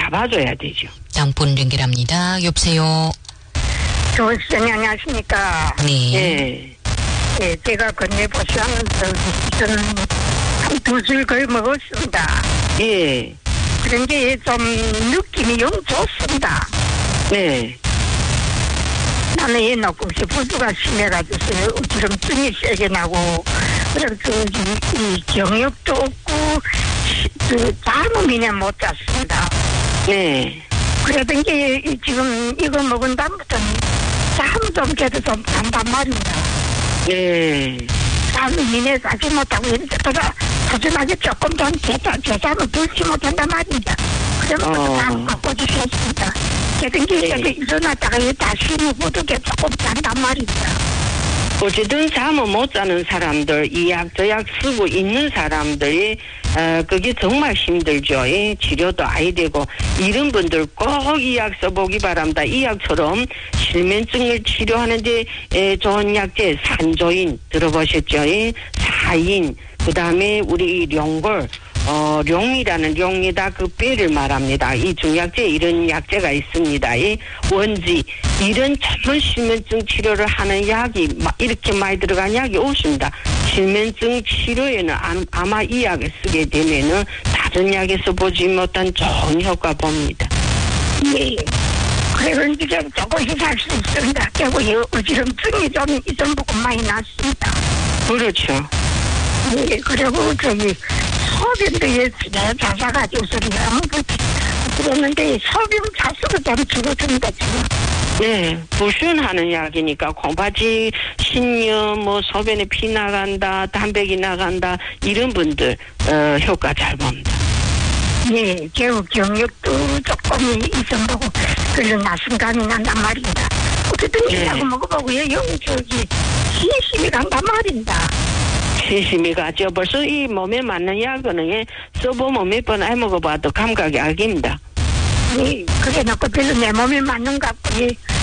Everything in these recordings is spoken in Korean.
잡아줘야 되죠. 다음 분 연결합니다. 여보세요. 교수님 안녕하십니까? 네. 네. 예, 제가 건네보시하면서 저는 한 2줄 거의 먹었습니다. 예. 그런 게 좀 느낌이 영 좋습니다. 네. 나는 이 녹음시 부두가 심해가지고 어지럼증이 세게 나고 그래서 이 경력도 없고 잠을 미네 못 잤습니다. 네. 그러던 게 지금 이거 먹은 다음부터는 잠 좀 깨도 좀 잔단 말입니다. 네. 잠을 미네 자지 못하고 이러다가 소중하게 조금 더 잠을 들지 못한단 말입니다. 그러면서 잠을 갖고 주셨습니다. 그러던 게 일어났다가 다시 부두게 조금 잔단 말입니다. 어쨌든 잠을 못 자는 사람들, 이 약, 저 약 쓰고 있는 사람들이, 그게 정말 힘들죠. 예? 치료도 아야 되고, 이런 분들 꼭 이 약 써보기 바랍니다. 이 약처럼 실면증을 치료하는데, 좋은 약제, 산조인, 들어보셨죠? 예? 사인, 그 다음에 우리 룡골, 룡이라는 룡에다 그 뼈를 말합니다. 이 중약제 이런 약제가 있습니다. 이 원지 이런 전문 실면증 치료를 하는 약이 이렇게 많이 들어간 약이 없습니다. 실면증 치료에는 아마 이 약을 쓰게 되면은 다른 약에서 보지 못한 좋은 효과 봅니다. 네. 그리고 이제 조금씩 할 수 있습니다. 그리고 어지럼증이 좀 이전 보고 많이 났습니다. 그렇죠. 네. 그리고 소변도 자사가지고 소리가 그랬는데 소변 자수도 좀 줄어듭니다 지금. 네, 불순하는 약이니까 콩팥이 신녀, 소변에 피 나간다, 단백이 나간다 이런 분들 효과 잘 봅니다. 네, 겨우 경력도 조금 이전보고 그런 나순감이 난단 말입니다. 어쨌든 이라고 먹어보고 신심이 간단 말입니다. 신심이 가죠. 벌써 이 몸에 맞는 약은 써보면 몇 번 해먹어봐도 감각이 알깁니다. 네, 그래 놓고 별로 내 몸에 맞는 것 같고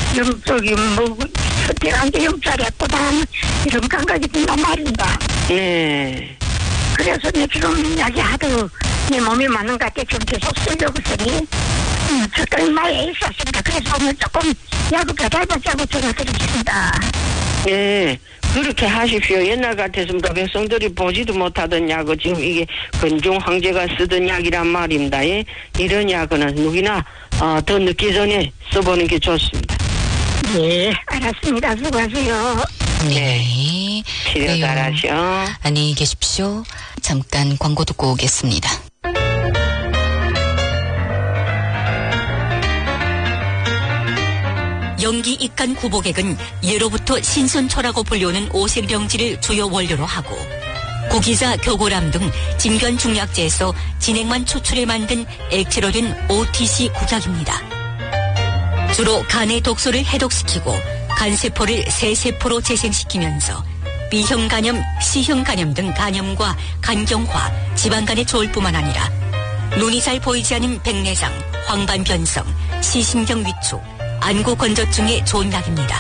선택한 게 영짜리였구나 이런 감각이 든단 말입니다. 네. 그래서 내 지금 약이 하도 내 몸에 맞는 것 같아 좀 계속 쓰려고 쓰니 저도 많이 있었습니다. 그래서 오늘 조금 약을 배달받자고 전화드리겠습니다. 네. 그렇게 하십시오. 옛날 같았으면 백성들이 보지도 못하던 약을 지금 이게 근중 황제가 쓰던 약이란 말입니다. 예? 이런 약은 누구나 더 늦기 전에 써보는 게 좋습니다. 네, 알았습니다. 수고하세요. 네. 치료 잘하시오. 안녕히 계십시오. 잠깐 광고 듣고 오겠습니다. 연기 익간 구복액은 예로부터 신선초라고 불리우는 오색령지를 주요 원료로 하고 고기자, 교고람 등 진변 중약제에서 진액만 추출해 만든 액체로 된 OTC 국약입니다. 주로 간의 독소를 해독시키고 간세포를 새세포로 재생시키면서 B형 간염, C형 간염 등 간염과 간경화, 지방간에 좋을 뿐만 아니라 눈이 잘 보이지 않은 백내장, 황반변성, 시신경 위축, 안구 건조증에 좋은 약입니다.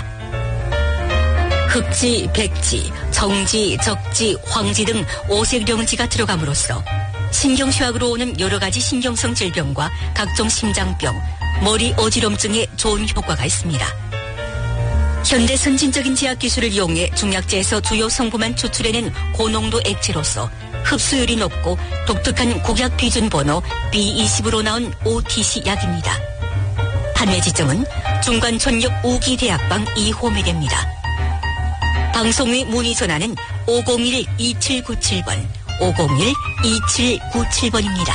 흑지, 백지, 정지, 적지, 황지 등 오색령지가 들어감으로써 신경쇠약으로 오는 여러 가지 신경성 질병과 각종 심장병, 머리 어지럼증에 좋은 효과가 있습니다. 현대 선진적인 제약 기술을 이용해 중약제에서 주요 성분만 추출해낸 고농도 액체로서 흡수율이 높고 독특한 국약 비준 번호 B20으로 나온 OTC 약입니다. 판매 지점은 중관촌역 우기대학방 2호매대입니다. 방송의 문의 전화는 501-2797번, 501-2797번입니다.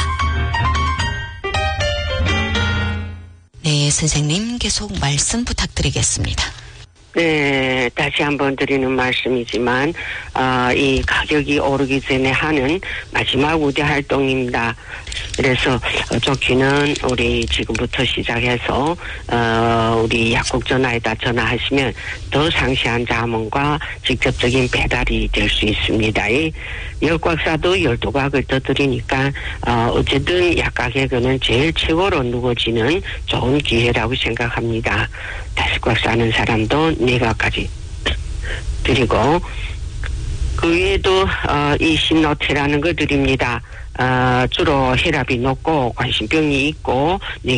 네, 선생님 계속 말씀 부탁드리겠습니다. 네, 다시 한번 드리는 말씀이지만 이 가격이 오르기 전에 하는 마지막 우대 활동입니다. 그래서 좋기는 우리 지금부터 시작해서 우리 약국 전화에다 전화하시면 더 상세한 자문과 직접적인 배달이 될 수 있습니다. 이 역곽사도 12각을 더 드리니까 어쨌든 약가격은 제일 최고로 누워지는 좋은 기회라고 생각합니다. 5각 사는 사람도 4각까지 드리고 그 외에도 이 신노트라는 걸 드립니다. 주로 혈압이 높고 관심병이 있고